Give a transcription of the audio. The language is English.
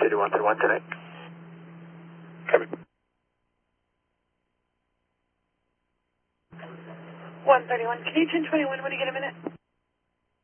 City 131 tonight. Copy. 131, can you 1021 when you get a minute?